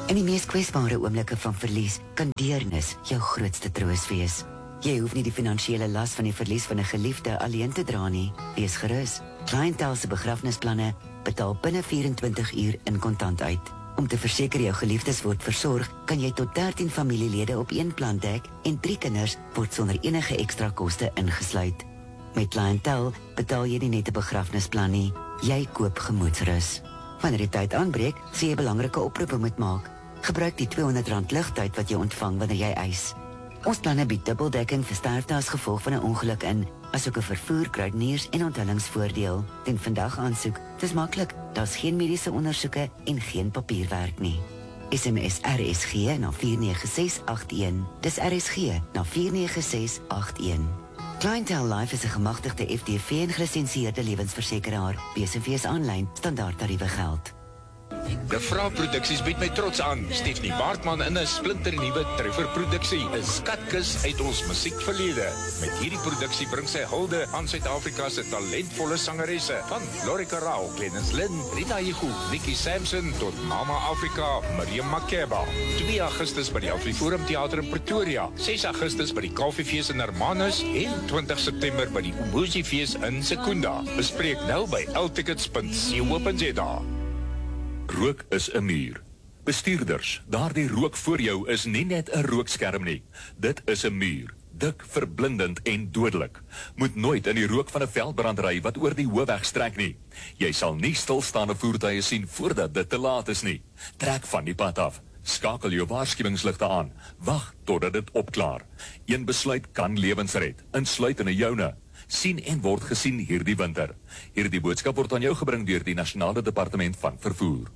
In die mees kwesbare oomblikke van verlies kan deernis jou grootste troos wees. Jy hoef nie die finansiële las van die verlies van 'n geliefde alleen te dra nie. Wees gerus. Clientele se begrafnisplanne betaal binne 24 uur in kontant uit. Om te verseker jou geliefdes word versorg, kan jy tot 13 familielede op een plan dek en 3 kinders word sonder enige ekstra koste ingesluit. Met Clientele betaal jy nie net 'n begrafnisplan nie, jy koop gemoedsrus. Wanneer die tyd aanbreek, sê jy belangrike oproepe moet maak. Gebruik die R200 ligtyd wat jy ontvang wanneer jy eis. Ons planne bied dubbeldekking vir sterfte as gevolg van 'n ongeluk in, asook 'n vervoer, kruideniers en onthullingsvoordeel. Ten vandag aansoek, dis maklik, daar's geen mediese ondersoeke en geen papierwerk nie. SMS RSG na 49681. Dis RSG na 49681. Clientele Life is 'n gemagtigde FDV en gelisensieerde lewensversekeraar. BSV aanlyn, standaard tariewe geld. De Vrouw Producties biedt mij trots aan. Stephanie Baartman in 'n splinternuwe trefferproduksie, 'n skatkis uit ons musiekverlede. Met hierdie produksie bring sy hulde aan Suid-Afrika se talentvolle sangeresse, van Lorika Rao, Glennis Lynn, Rita Igu, Nikki Sampson tot Mama Afrika, Miriam Makeba. 2 Augustus by die Afriforum Theater in Pretoria, 6 Augustus by die Koffiefees in Hermanus en 20 September by die Umuzi Fees in Secunda. Bespreek nou by ltickets.co.za. Rook is 'n muur. Bestuurders, daardie rook voor jou is nie net 'n rookskerm nie. Dit is 'n muur, dik, verblindend en dodelik. Moet nooit in die rook van 'n veldbrand ry wat oor die hoofweg strek nie. Jy sal nie stilstaande voertuie sien voordat dit te laat is nie. Trek van die pad af. Skakel jou waarskuwingsligte aan. Wag totdat dit opklaar. Een besluit kan lewens red, insluitende joune. Sien en word gesien hierdie winter. Hierdie boodskap word aan jou gebring deur die Nasionale Departement van Vervoer.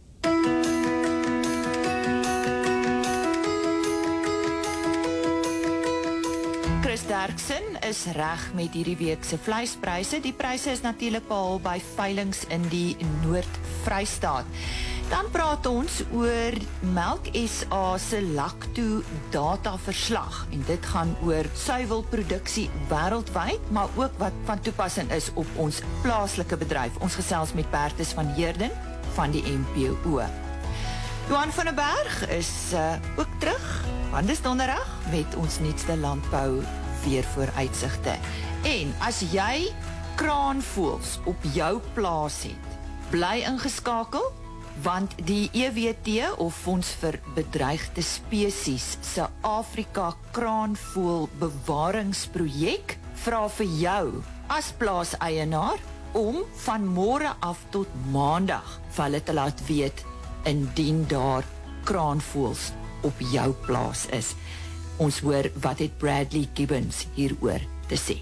Chris Derksen is reg met hierdie week se vleispryse. Die pryse is natuurlik behaal by veilinge in die Noord-Vrystaat. Dan praat ons oor Melk SA se Lacto data verslag en dit gaan oor suiwelproduksie wêreldwyd, maar ook wat van toepassing is op ons plaaslike bedryf. Ons gesels met Bertus van Heerden van die MPO. Johan van der Berg is ook terug, want dis donderdag met ons nuutste landbou weer vooruitsigte. En as jy kraanvoëls op jou plaas het, bly ingeskakel, want die EWT of Fonds vir Bedreigde Spesies se Afrika kraanvoël bewaringsprojek vra vir jou as plaaseienaar om van môre af tot maandag vir hulle te laat weet indien daar kraanvoëls op jou plaas is. Ons hoor wat het Bradley Gibbons hieroor te sê.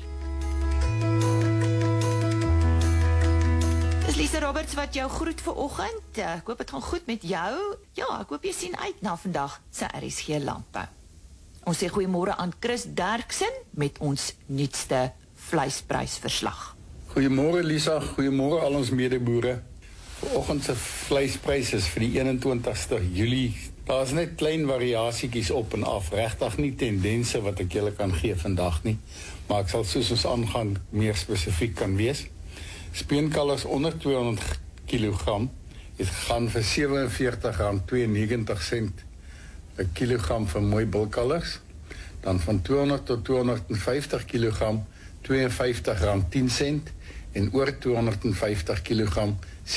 Lisa Roberts wat jou groet vir oggend. Ek hoop dit gaan goed met jou. Ja, ek hoop jy sien uit na vandag se RSG landbou. Ons sê goeiemôre aan Chris Derksen met ons nuutste vleisprysverslag. Goeiemôre Lisa, goeiemôre al ons medeboere. Vanoggend se vleispryse is vir die 21ste Julie. Daar's net klein variasietjies op en af. Regtig nie tendense wat ek julle kan gee vandag nie, maar ek sal soos ons aangaan meer spesifiek kan wees. Speenkalvers onder 200 kg het gegaan vir R47,92 'n kilogram vir mooi bulkalvers. Dan van 200 tot 250 kg R52,10 en oor 250 kg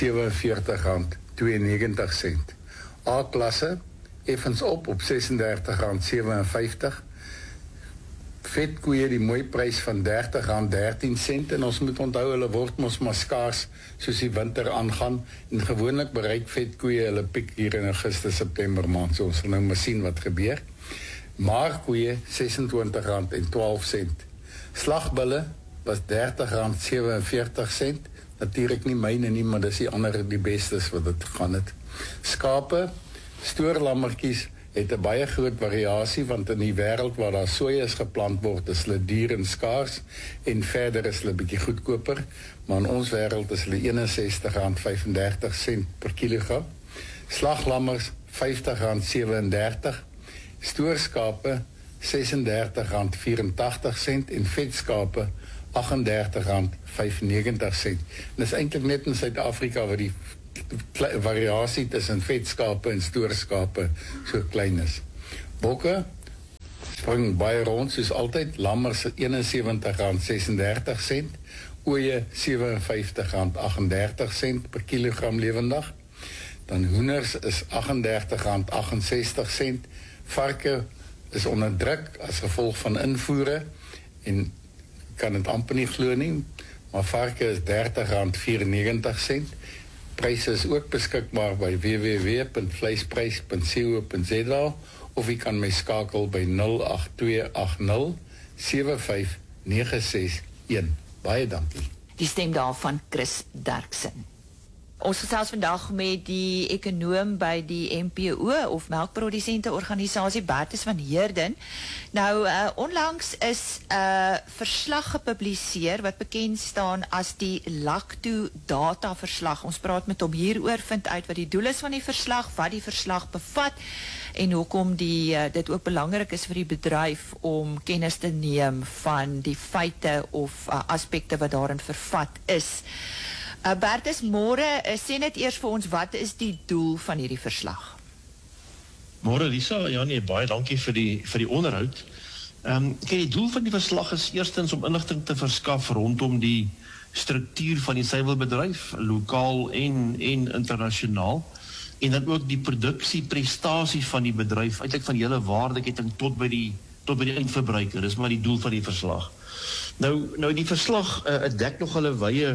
R47,92. A-klasse effens op R36,57. Vetkoeie die mooi prys van R30,13 en ons moet onthou hulle word mos maar skaars soos die winter aangaan en gewoonlik bereik vetkoeie hulle piek hier in Augustus, September maand, so ons sal nou maar sien wat gebeur. Maarkoeie R26,12. Slagbulle was R30,47. Natuurlik nie myne nie, maar dis die ander die bestes wat dit gaan het. Skape, stoorlammertjies het 'n baie groot variasie, want in die wêreld waar daar sojas geplant word, is hulle duur en skaars en verder is hulle bietjie goedkoper, maar in ons wêreld is hulle R61,35 per kilogram. Slaglammers R50,37, stoorskape R36,84 en vetskape R38,95. En dis eintlik net in Suid-Afrika waar die variasie tussen vetskape en stoorskape so klein is. Bokke spring baie rond soos altyd, lammers R71,36, ooe R57,38 per kilogram lewendig. Dan hoenders is R38,68, varke is onder druk as gevolg van invoere en kan het amper nie glo nie, maar varke is R30,94. Pryse is ook beskikbaar by www.vleisprys.co.za of jy kan my skakel by 08280 75961. Baie dankie. Die stem daarvan Chris Derksen. Ons gesels vandag met die ekonoom by die MPO of Melkprodusente Organisasie, Bertus van Heerden. Nou, onlangs is 'n verslag gepubliseer wat bekend staan as die Lacto Data Verslag. Ons praat met hom hieroor, vind uit wat die doel is van die verslag, wat die verslag bevat en hoekom dit ook belangrik is vir die bedryf om kennis te neem van die feite of aspekte wat daarin vervat is. Bertus, môre, sê net eers vir ons, wat is die doel van hierdie verslag? Môre Lisa, ja nee, baie dankie vir die onderhoud. Die doel van die verslag is eerstens om inligting te verskaf rondom die struktuur van die suiwelbedryf, lokaal en internasionaal, en dan ook die produksieprestasie van die bedryf, eintlik van hele waardeketting tot by die eindverbruiker. Dis maar die doel van die verslag. Nou die verslag dek nog hulle wye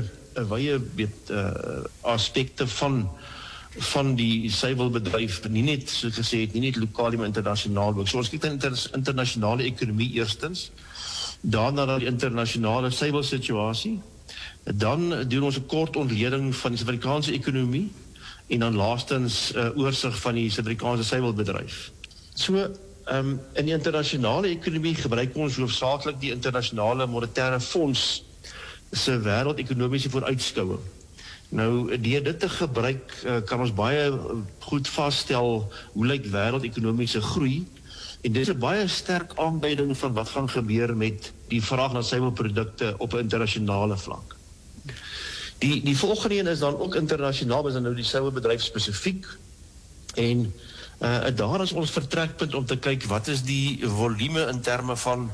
aspekte van die suiwelbedryf, nie net, soos gesê het, nie net lokaal, maar internasionaal ook. So ons kyk na internasionale ekonomie eerstens, daarna na die internasionale suiwelsituasie, dan doen ons 'n kort ontleding van die Suid-Afrikaanse ekonomie, en dan laastens oorsig van die Suid-Afrikaanse suiwelbedryf. So, in die internasionale ekonomie gebruik ons hoofsaaklik die internasionale monetaire fonds se wêreldekonomiese vooruitskouing. Nou, deur dit te gebruik, kan ons baie goed vasstel hoe lyk wêreldekonomiese groei, en dit is 'n baie sterk aanduiding van wat gaan gebeur met die vraag na suiwelprodukte op 'n internasionale vlak. Die volgende een is dan ook internasionaal, is dan nou die suiwelbedryf spesifiek, en daar is ons vertrekpunt om te kyk wat is die volume in terme van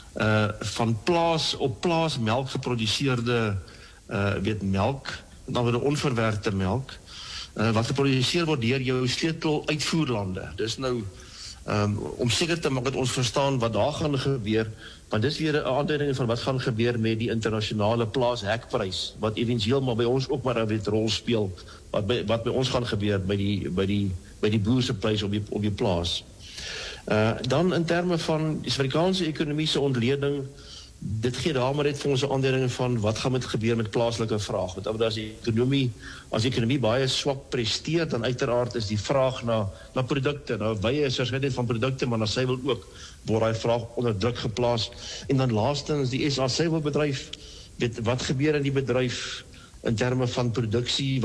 op plaas melk geproduseerde melk, dan word onverwerkte melk, wat geproduseer word deur jou sleutel uitvoerlande. Dus nou, om seker te maak dat ons verstaan wat daar gaan gebeur, want dis weer 'n aanduiding van wat gaan gebeur met die internasionale plaashekprys, wat eventueel maar by ons ook maar 'n rol speel, wat by ons gaan gebeur by die boerse prys op die plaas. Dan in terme van die Suid-Afrikaanse ekonomiese ontleding, dit gee daar maar net vir ons 'n aanduiding van wat gaan met gebeur met plaaslike vraag. Want as die ekonomie baie swak presteer, dan uiteraard is die vraag na produkte, nou wye is verskeidenheid van produkte, maar na suiwel ook, word daai vraag onder druk geplaas. En dan laastens die SA suiwelbedryf, wat gebeur in die bedryf in terme van produksie,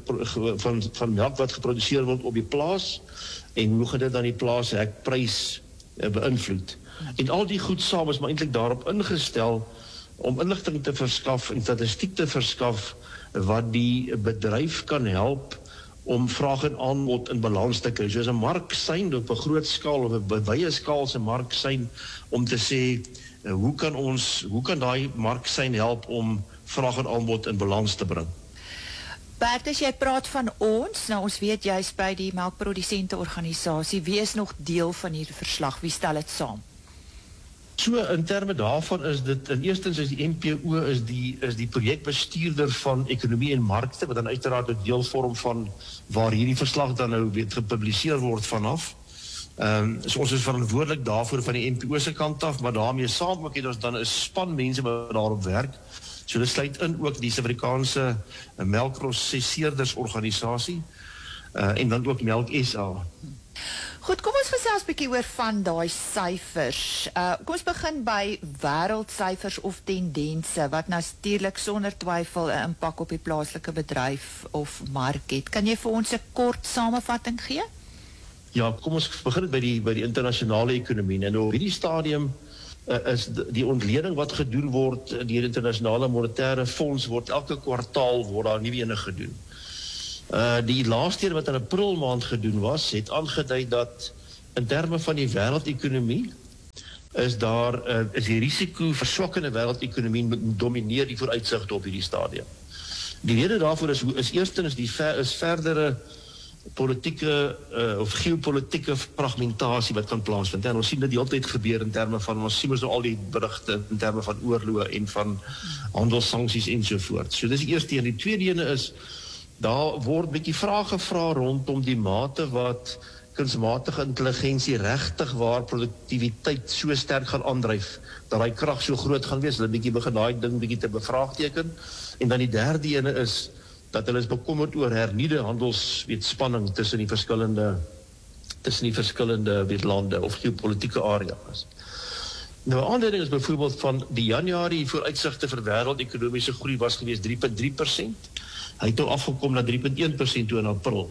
van melk wat geproduseer word op die plaas, en hoe gaan dit dan die plaashekprys beïnvloed. En al die goed saam is maar eintlik daarop ingestel om inligting te verskaf en statistiek te verskaf wat die bedryf kan help om vraag en aanbod in balans te kry. Soos 'n marksyn op 'n groot skaal of 'n wye skaal se marksyn om te sê hoe kan daai marksyn help om vraag en aanbod in balans te bring. Bertus, jy praat van ons, nou ons weet jy is by die Melkprodusente Organisasie, wie is nog deel van hierdie verslag, wie stel dit saam? So, in terme daarvan is dit, in eerstens is die MPO is die projekbestuurder van ekonomie en markte, wat dan uiteraard 'n deel vorm van waar hierdie verslag dan nou gepubliseer word vanaf. So ons is verantwoordelik daarvoor van die MPO se kant af, maar daarmee saam ook het ons dan 'n span mense wat daarop werk. So dit sluit in ook die Suid-Afrikaanse Melkprosesseerders Organisasie en dan ook Melk SA. Goed, kom ons gesels 'n bietjie oor van daai syfers. Kom ons begin by wêreldsyfers of tendense wat natuurlik sonder twyfel 'n impak op die plaaslike bedryf of mark het. Kan jy vir ons 'n kort samevatting gee? Ja, kom ons begin by die internasionale ekonomie. En op hierdie stadium is die ontleding wat gedoen word deur die internasionale monetaire fonds word elke kwartaal word daar nuwe ene gedoen. Die laaste keer wat in April maand gedoen was, het aangedui dat in terme van die wêreldekonomie is die risiko verswakkende wêreldekonomie domineer die vooruitsigte op hierdie stadium. Die rede daarvoor is eerstens is verdere politieke of geopolitieke fragmentasie wat kan plaasvind. En ons sien dit die altyd gebeur in terme van, ons sien al die berigte in terme van oorloë en van handelssanksies ensovoort. So dis die eerste een. Die tweede ene is, daar word 'n bietjie vrae gevra rondom die mate wat kunsmatige intelligensie regtig waar produktiwiteit so sterk gaan aandryf, dat die krag so groot gaan wees, hulle bietjie begin daai ding bietjie te bevraagteken. En dan die derde ene is, dat hulle is bekommerd oor hernieude handelsspanning tussen die verskillende lande of geopolitieke areas. Nou 'n ander ding is byvoorbeeld van die Januarie vooruitsigte vir wêreldekonomiese groei was gewees 3.3%. Hy het nou afgekom na 3.1% toe in April.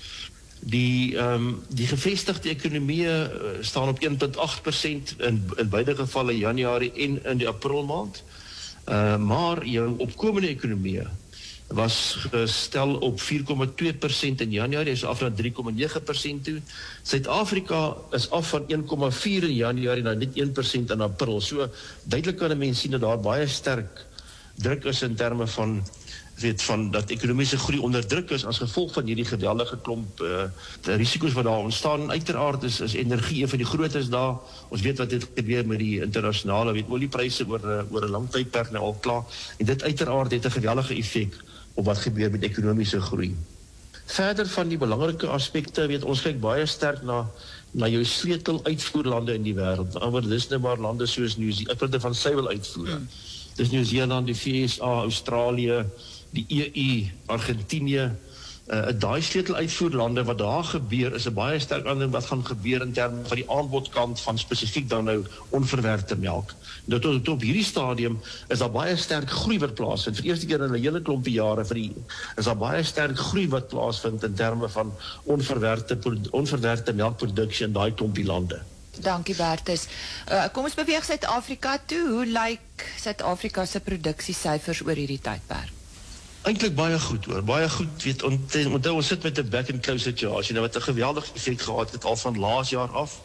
Die gevestigde ekonomieë staan op 1.8% in beide gevalle Januarie en in die April maand. Maar jou opkomende ekonomieë was gestel op 4.2% in Januarie, is af na 3.9% toe. Suid-Afrika is af van 1.4 in Januarie na net 1% in April. So duidelik kan 'n mens sien dat daar baie sterk druk is in terme van dat ekonomiese groei onder druk is as gevolg van hierdie geweldige klomp risiko's wat daar ontstaan. En uiteraard is energie een van die grootes daar. Ons weet wat dit gebeur met die internasionale oliepryse oor 'n lang tydperk nou al klaar. En dit uiteraard het 'n geweldige effek op wat gebeur met ekonomiese groei. Verder van die belangrike aspekte, ons kyk baie sterk na jou sleutel uitvoerlande in die wêreld. Maar dis nou maar lande soos Nieu-Seeland van suiwel uitvoere. Dis Nieu-Seeland, die VSA, Australië, die EU, Argentinië, daai sleuteluitvoerlande wat daar gebeur is 'n baie sterk ander wat gaan gebeur in terme van die aanbodkant van spesifiek dan nou onverwerkte melk. Nou tot op hierdie stadium is daar baie sterk groei wat plaasvind. Vir die eerste keer in 'n hele klompie jare is daar baie sterk groei wat plaasvind in terme van onverwerkte melkproduksie in daai klompie lande. Dankie Bertus. Kom ons beweeg Suid-Afrika toe. Hoe lyk Suid-Afrika se produksiesyfers oor hierdie tydperk? Eintlik baie goed hoor, baie goed, onthou ons sit met 'n back and close situasie, wat 'n geweldige effek gehad het al van laas jaar af.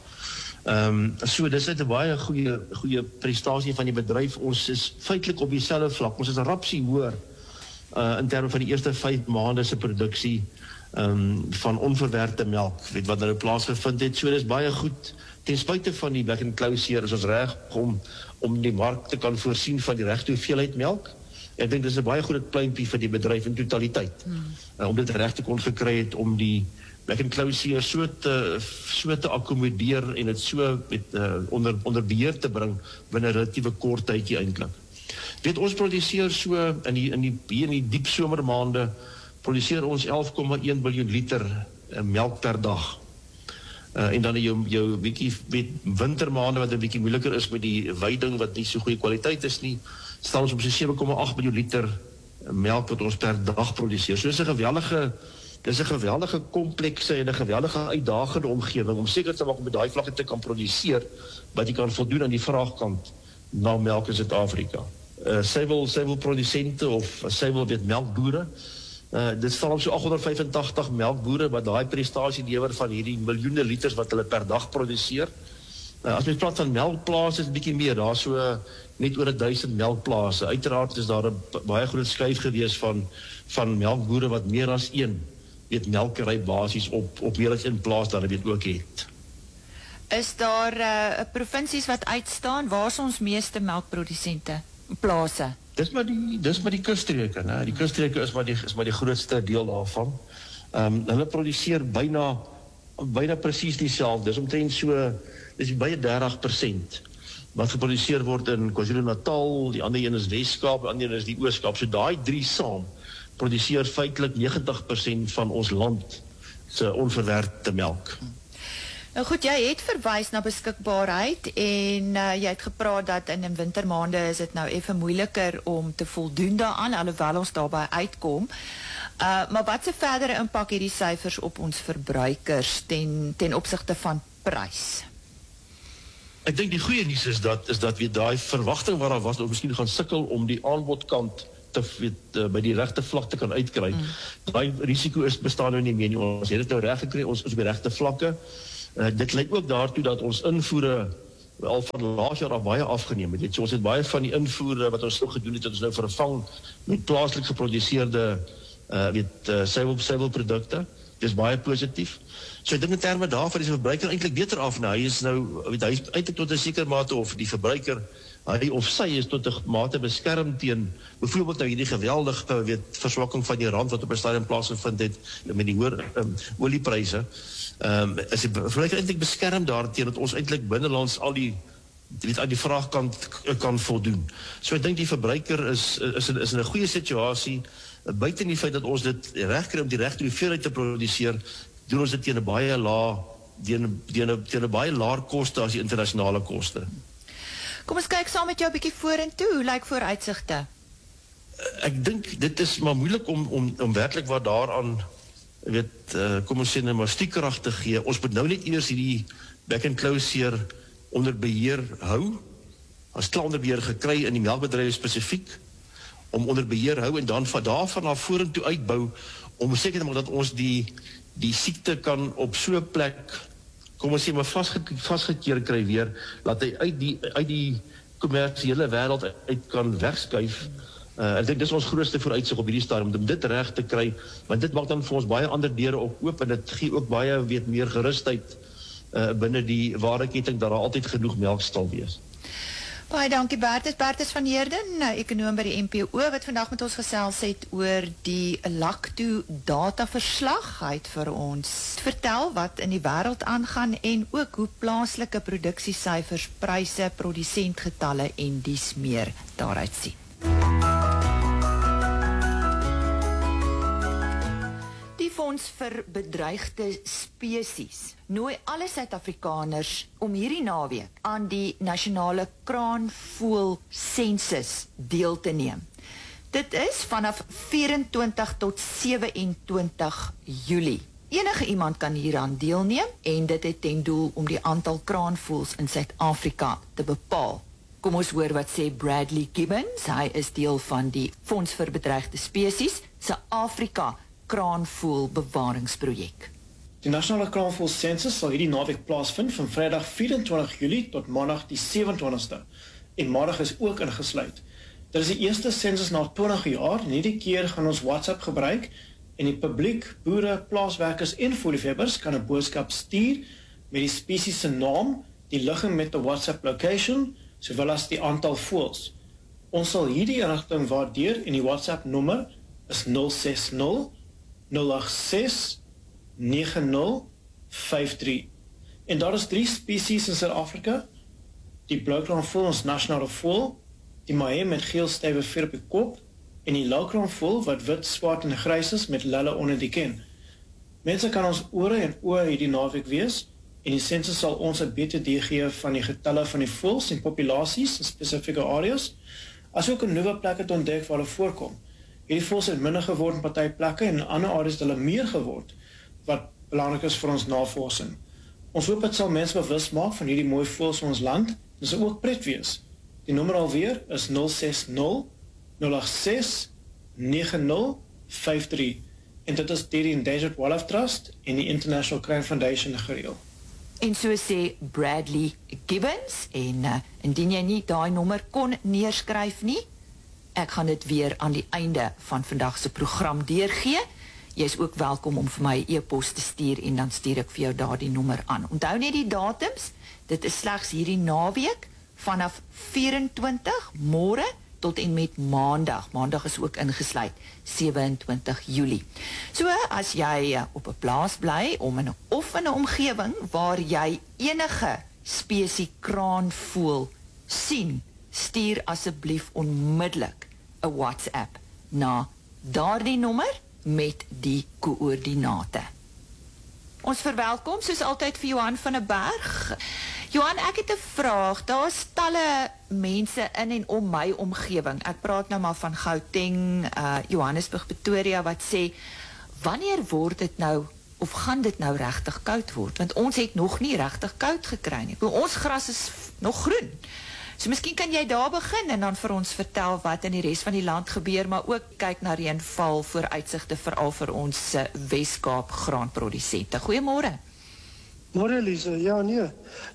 So dis net 'n baie goeie prestasie van die bedryf. Ons is feitelik op dieselfde vlak. Ons is 'n rapsie hoër in terme van die eerste 5 maande se produksie van onverwerkte melk, wat nou plaasgevind het. So dis baie goed. Ten spyte van die back and close hier is ons reg om die mark te kan voorsien van die regte hoeveelheid melk. Ek dink dis 'n baie goeie pluimpie vir die bedryf in totaliteit. Om dit reg te kon gekry het om die back and close hier so te akkommodeer en dit so onder beheer te bring binne 'n relatiewe kort tydjie eintlik. Ons produseer so in die diep somermaande produseer ons 11,1 biljoen liter melk per dag. En dan jou bietjie wintermaande wat 'n bietjie moeiliker is met die weiding wat nie so goeie kwaliteit is nie, staan ons op so 7,8 miljoen liter melk wat ons per dag produseer. So dis 'n geweldige komplekse en 'n geweldige uitdagende omgewing om seker te maak om met daai vlakke te kan produseer wat jy kan voldoen aan die vraagkant na melk in Suid-Afrika. Suiwel produsente of suiwel melkboere. Dit staan op so 885 melkboere wat daai prestasie lewer van hierdie miljoene liters wat hulle per dag produseer. As mens praat van melkplase is 'n bietjie meer, daar so net oor 1000 melkplase. Uiteraard is daar 'n baie groot skuif gewees van melkboere wat meer as een melkery basies op meer as een plaas dan dit ook het. Is daar provinsies wat uitstaan? Waar is ons meeste melkprodusente plase? Dis maar die kuststreke, né? Die kuststreke is maar die grootste deel daarvan. Hulle produseer byna presies dieselfde. Dis omtrent so, dis baie 30% wat geproduseer word in KwaZulu-Natal, die ander een is Wes-Kaap, die ander een is die Oos-Kaap. So daai 3 saam produseer feitelik 90% van ons land se onverwerkte melk. Nou goed, jy het verwys na beskikbaarheid en jy het gepraat dat in wintermaande is dit nou effe moeiliker om te voldoen daaraan, alhoewel ons daarby uitkom. Maar wat se verdere impak hierdie syfers op ons verbruikers ten opsigte van prys? Ek dink die goeie nuus is dat daai verwagting wat daar was, dat ons miskien gaan sukkel om die aanbodkant by die regte vlakte kan uitkry. Daai risiko bestaan nou nie meer nie. Ons het dit nou reg gekry, ons is op die regte vlakke. Dit lei ook daartoe dat ons invoere al van laas jaar af baie afgeneem het. So ons het baie van die invoere wat ons nou gedoen het, ons nou vervang met plaaslik geproduseerde suiwelprodukte. Dit is baie positief. So ek dink in terme daarvan is die verbruiker eintlik beter af. Nou, hy is eintlik tot 'n sekere mate, of die verbruiker, hy of sy is tot 'n mate beskerm teen byvoorbeeld nou hierdie geweldige verswakking van die rand wat op 'n stadium plaasgevind het met die hoë oliepryse. Is die verbruiker eintlik beskerm daarteen dat ons eintlik binnelands al die aan die vraagkant kan voldoen. So ek dink die verbruiker is in 'n goeie situasie, buiten die feit dat ons dit reg kry om die regte hoeveelheid te produseer, doen ons dit teen 'n baie laer koste as die internasionale koste. Kom ons kyk saam met jou 'n bietjie vorentoe. Hoe lyk vooruitsigte? Ek dink dit is maar moeilik om werklik wat daaraan kom ons sê nou maar stiekrag te gee. Ons moet nou net eers hierdie back and close onder beheer hou. As klaar onder beheer gekry in die melkbedryf spesifiek, om onder beheer hou en dan van daarvan af vorentoe uitbou, om seker te maak dat ons die siekte kan op so 'n plek, kom ons sê maar vasgekeer kry weer, laat hy uit die kommersiële wêreld uit kan wegskuif. Ek dink dis ons grootste vooruitsig op hierdie stadium, om dit reg te kry, want dit maak dan vir ons baie ander deure ook oop, en dit gee ook baie meer gerusheid binne die waardeketting, dat daar altyd genoeg melk sal wees. Baie dankie Bertus van Heerden, ekonoom by die NPO, wat vandag met ons gesels het oor die LACTO dataverslag. Hy het vir ons vertel wat in die wêreld aangaan en ook hoe plaaslike produksiesyfers, pryse, produsentgetalle en dies meer daaruit sien. Die Fonds vir Bedreigde Spesies nooi alle Suid-Afrikaners om hierdie naweek aan die nasionale kraanvoël sensus deel te neem. Dit is vanaf 24 tot 27 Julie. Enige iemand kan hieraan deelneem en dit het ten doel om die aantal kraanvoëls in Suid-Afrika te bepaal. Kom ons hoor wat sê Bradley Gibbons. Hy is deel van die Fonds vir Bedreigde Spesies se Afrika kraanvoël bewaringsprojek. Die nasionale kraanvoël sensus sal hierdie naweek plaasvind van Vrydag 24 Julie tot Maandag die 27ste. En Maandag is ook ingesluit. Dit is die eerste sensus na 20 jaar en hierdie keer gaan ons WhatsApp gebruik en die publiek, boere, plaaswerkers en voëlliefhebbers kan 'n boodskap stuur met die spesies se naam, die ligging met 'n WhatsApp location, sowel as die aantal voëls. Ons sal hierdie inligting waardeer en die WhatsApp nommer is 060 086 9053. En daar is 3 spesies in Suid-Afrika: die blauwkraanvoël, ons nasionale voël, die mahe met geel stywe veer op die kop en die lauwkraanvoël wat wit, swart en grys is met lelle onder die ken. Mense kan ons ore en oë hierdie naweek wees en die sensus sal ons 'n BTD gee van die getalle van die voëls en populasies in spesifieke areas, asook 'n nuwe plekke te ontdek waar hulle voorkom. Hierdie voëls het minder geword in party plekke en in ander areas het hulle meer geword, wat belangrik is vir ons navorsing. Ons hoop dit sal mense bewus maak van hierdie mooi voëls in ons land, en sal ook pret wees. Die nommer alweer is 060 086 9053 en dit is deur die Endangered Wildlife Trust en die International Crane Foundation gereël. En so sê Bradley Gibbons, en indien jy nie daai nommer kon neerskryf nie, ek gaan dit weer aan die einde van vandag se program deurgee. Jy is ook welkom om vir my 'n e-pos te stuur en dan stuur ek vir jou daardie nommer aan. Onthou net die datums, dit is slegs hierdie naweek vanaf 24 môre tot en met maandag. Maandag is ook ingesluit, 27 Julie. So as jy op 'n plaas bly of in 'n omgewing waar jy enige spesie kraanvoël sien, stuur asseblief onmiddellik 'n WhatsApp na daardie nommer met die koördinate. Ons verwelkom soos altyd vir Johan van der Berg. Johan, ek het 'n vraag. Daar is talle mense in en om my omgewing. Ek praat nou maar van Gauteng, Johannesburg, Pretoria, wat sê, wanneer word dit nou, of gaan dit nou regtig koud word? Want ons het nog nie regtig koud gekry nie. Ons gras is nog groen. So miskien kan jy daar begin en dan vir ons vertel wat in die res van die land gebeur, maar ook kyk na reënval vooruitsigte veral vir ons Wes-Kaap graanprodusente. Goeiemôre. Môre Lise, ja nee.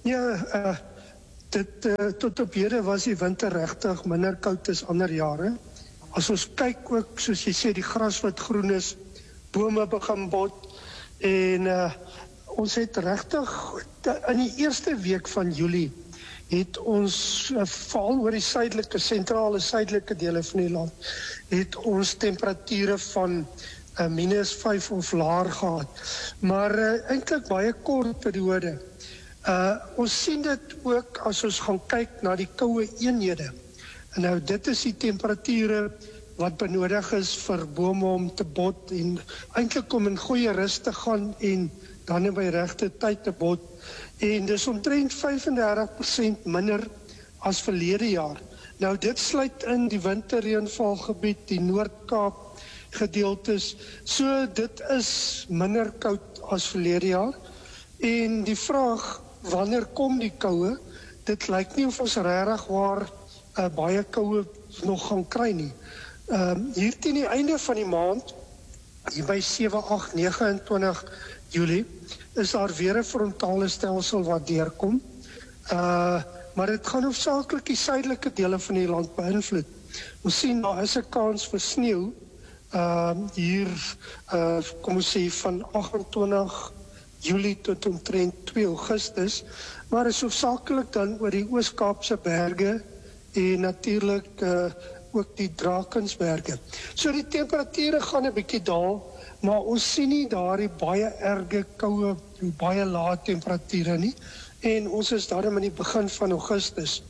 Tot op hede was die winter regtig minder koud as ander jare. As ons kyk ook, soos jy sê, die gras wat groen is, bome begin bot en ons het regtig in die eerste week van Julie het ons veral oor die sentrale suidelike dele van die land het ons temperature van -5 of laer gehad. Maar eintlik baie kort periode. Ons sien dit ook as ons gaan kyk na die koue eenhede. En nou dit is die temperature wat benodig is vir bome om te bot en eintlik om in goeie rus te gaan en dan by regte tyd te bot. En dis omtrent 35% minder as verlede jaar. Nou dit sluit in die winterreënvalgebied, die Noord-Kaap gedeeltes. So dit is minder koud as verlede jaar. En die vraag, wanneer kom die koue? Dit lyk nie of ons regtig waar baie koue nog gaan kry nie. Hier teen die einde van die maand, hier by 7, 8, 29 Julie, is daar weer 'n frontale stelsel wat deurkom. Maar dit gaan hoofsaaklik die suidelike dele van die land beïnvloed. Ons sien daar is 'n kans vir sneeu hier, kom ons sê van 28 Julie tot omtrent 2 Augustus, maar is hoofsaaklik dan oor die Oos-Kaapse berge en natuurlik ook die Drakensberge. So die temperature gaan 'n bietjie daal, maar ons sien nie daardie baie erge koue, baie lae temperature nie. En ons is daarom in die begin van Augustus.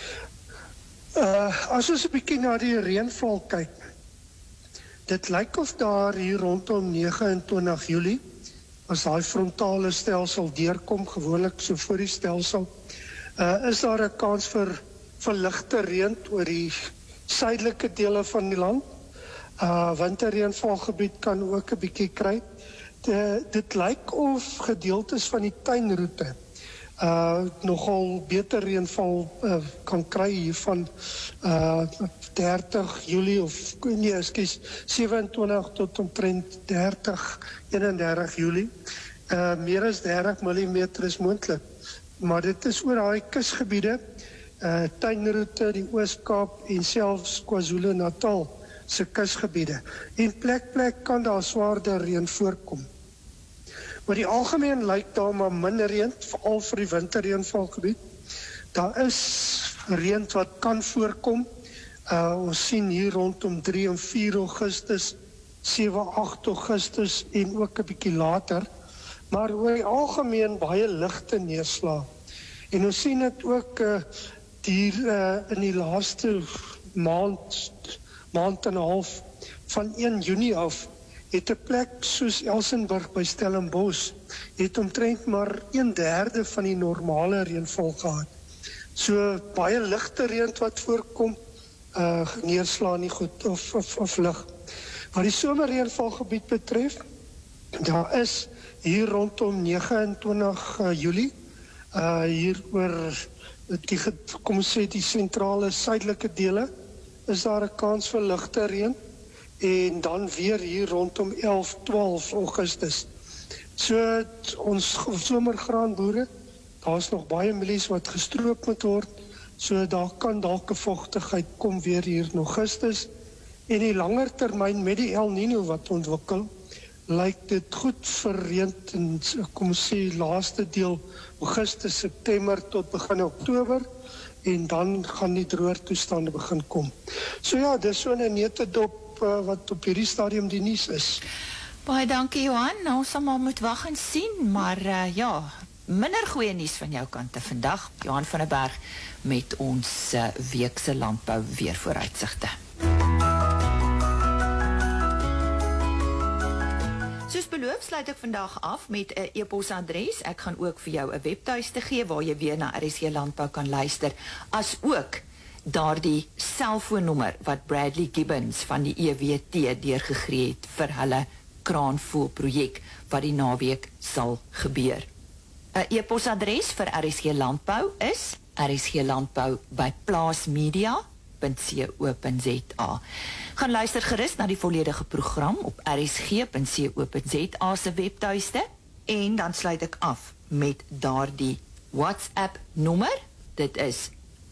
As ons 'n bietjie na die reënval kyk, dit lyk of daar hier rondom 29 Julie, as daai frontale stelsel deurkom, gewoonlik so voor die stelsel, is daar 'n kans vir ligte reën oor die suidelike dele van die land. Winterreënvalgebied kan ook 'n bietjie kry. Dit lyk of gedeeltes van die tuinroete nogal beter reënval kan kry hier van 30 Julie of 27 tot omtrent 31 Julie. Meer as 30 mm is moontlik. Maar dit is oor daai kusgebiede, tuinroete, die Oos-Kaap en selfs KwaZulu-Natal se kusgebiede. En plek kan daar swaarder reën voorkom. Maar die algemeen lyk daar maar minder reën, veral vir die winterreënvalgebied. Daar is reën wat kan voorkom. Ons sien hier rondom 3 en 4 Augustus, 7, 8 Augustus en ook 'n bietjie later. Maar oor die algemeen baie ligte neerslag. En ons sien dit ook in die laaste maand en 'n half van 1 Junie af, het 'n plek soos Elsenburg by Stellenbosch, het omtrent maar 1/3 van die normale reënval gehad. So baie ligte reën wat voorkom, neerslag nie goed of lig. Wat die somerreënvalgebied betref, daar is hier rondom 29 Julie, hier oor kom ons sê die sentrale suidelike dele, is daar 'n kans vir ligte reën, en dan weer hier rondom 11, 12 Augustus. So ons somergraanboere, daar is nog baie mielies wat gestroop moet word, so daar kan dalk 'n vogtigheid kom weer hier in Augustus. En die langer termyn met die El Nino wat ontwikkel, lyk dit goed vir reën in, kom ons sê, laaste deel Augustus, September tot begin Oktober, en dan gaan die droër toestande begin kom. So ja, dis so 'n netedop wat op hierdie stadium die nuus is. Baie dankie Johan, nou ons sal maar moet wag en sien, maar ja, minder goeie nuus van jou kant vandag. Johan van der Berg met ons week se landbou weer vooruitsigte. Soos beloof sluit ek vandag af met 'n e-posadres. Ek gaan ook vir jou 'n webtuiste gee waar jy weer na RSG Landbou kan luister, as ook daardie selfoonnommer wat Bradley Gibbons van die EWT deurgegee het vir hulle kraanvoël projek wat die naweek sal gebeur. 'n e-posadres vir RSG Landbou is RSG Landbou by plaasmedia.co.za. Gaan luister gerus na die volledige program op rsg.co.za se webtuiste en dan sluit ek af met daardie WhatsApp nommer. Dit is